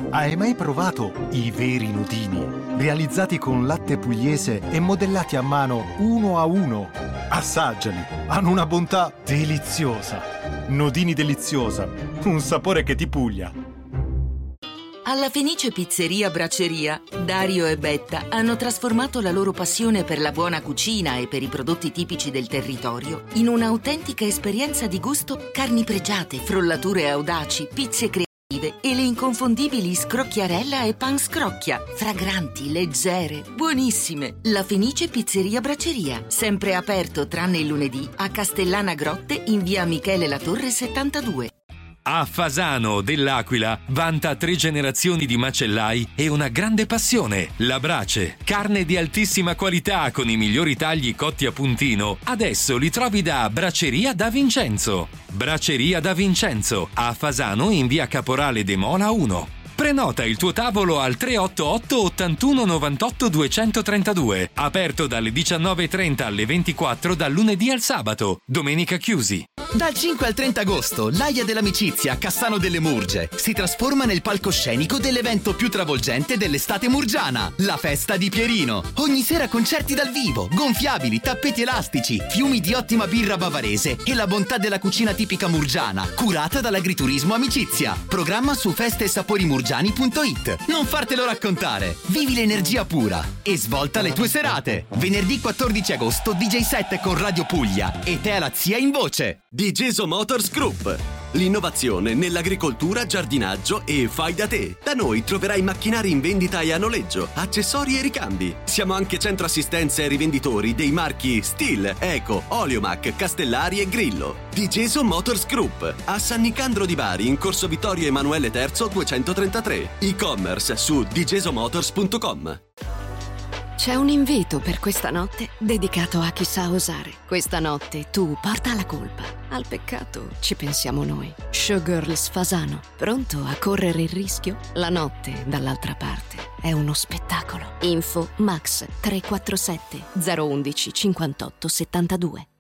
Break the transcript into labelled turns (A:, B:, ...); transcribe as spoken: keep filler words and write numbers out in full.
A: Hai mai provato i veri nudini? Realizzati con latte pugliese e modellati a mano uno a uno. Assaggiali, hanno una bontà deliziosa. Nodini deliziosa, un sapore che ti puglia.
B: Alla Fenice Pizzeria Bracceria, Dario e Betta hanno trasformato la loro passione per la buona cucina e per i prodotti tipici del territorio in un'autentica esperienza di gusto: carni pregiate, frollature audaci, pizze creative e le inconfondibili scrocchiarella e pan scrocchia, fragranti, leggere, buonissime. La Fenice Pizzeria Bracceria, sempre aperto tranne il lunedì, a Castellana Grotte in via Michele Latorre settantadue.
C: A Fasano dell'Aquila vanta tre generazioni di macellai e una grande passione: la brace. Carne di altissima qualità con i migliori tagli cotti a puntino. Adesso li trovi da Braceria da Vincenzo. Braceria da Vincenzo, a Fasano in via Caporale de Mola uno. Prenota il tuo tavolo al tre otto otto ottantuno novantotto duecentotrentadue. Aperto dalle diciannove e trenta alle ventiquattro dal lunedì al sabato. Domenica chiusi.
D: Dal cinque al trenta agosto, l'Aia dell'Amicizia a Cassano delle Murge si trasforma nel palcoscenico dell'evento più travolgente dell'estate murgiana, la Festa di Pierino. Ogni sera concerti dal vivo, gonfiabili, tappeti elastici, fiumi di ottima birra bavarese e la bontà della cucina tipica murgiana, curata dall'agriturismo Amicizia. Programma su feste e sapori murgiani punto it. Non fartelo raccontare, vivi l'energia pura e svolta le tue serate. Venerdì quattordici agosto D J set con Radio Puglia e Tea la Zia in voce.
E: Digeso Motors Group. L'innovazione nell'agricoltura, giardinaggio e fai da te. Da noi troverai macchinari in vendita e a noleggio, accessori e ricambi. Siamo anche centro assistenza e rivenditori dei marchi Stihl, Eco, Oleomac, Castellari e Grillo. Digeso Motors Group, a San Nicandro di Bari in corso Vittorio Emanuele terzo duecentotrentatré. E-commerce su digesomotors punto com.
F: C'è un invito per questa notte dedicato a chi sa osare. Questa notte tu porta la colpa. Al peccato ci pensiamo noi. Showgirls Fasano, pronto a correre il rischio? La notte dall'altra parte è uno spettacolo. Info Max tre quattro sette zero uno uno cinquantotto settantadue.